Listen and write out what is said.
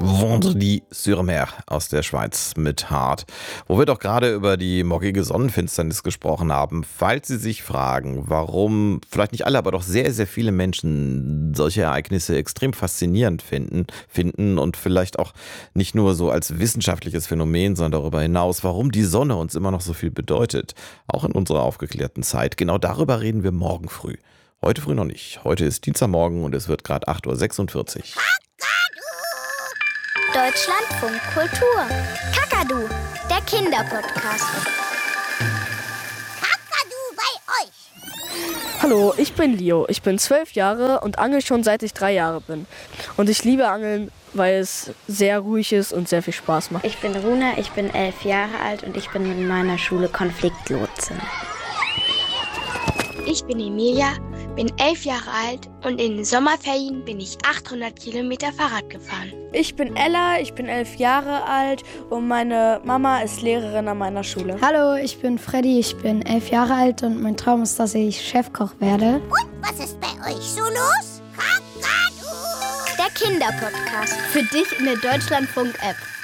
Vendredi-sur-Mer aus der Schweiz mit Hart, wo wir doch gerade über die morgige Sonnenfinsternis gesprochen haben. Falls Sie sich fragen, warum vielleicht nicht alle, aber doch sehr, sehr viele Menschen solche Ereignisse extrem faszinierend finden und vielleicht auch nicht nur so als wissenschaftliches Phänomen, sondern darüber hinaus, warum die Sonne uns immer noch so viel bedeutet, auch in unserer aufgeklärten Zeit. Genau darüber reden wir morgen früh. Heute früh noch nicht. Heute ist Dienstagmorgen und es wird gerade 8:46 Uhr. Deutschlandfunk Kultur. Kakadu, der Kinderpodcast. Kakadu bei euch. Hallo, ich bin Leo. Ich bin 12 Jahre und angel schon seit ich 3 Jahre bin. Und ich liebe Angeln, weil es sehr ruhig ist und sehr viel Spaß macht. Ich bin Runa, ich bin 11 Jahre alt und ich bin in meiner Schule Konfliktlotsin. Ich bin Emilia, bin 11 Jahre alt und in den Sommerferien bin ich 800 Kilometer Fahrrad gefahren. Ich bin Ella, ich bin 11 Jahre alt und meine Mama ist Lehrerin an meiner Schule. Hallo, ich bin Freddy, ich bin 11 Jahre alt und mein Traum ist, dass ich Chefkoch werde. Und was ist bei euch so los? Kakadu, der Kinderpodcast. Für dich in der Deutschlandfunk-App.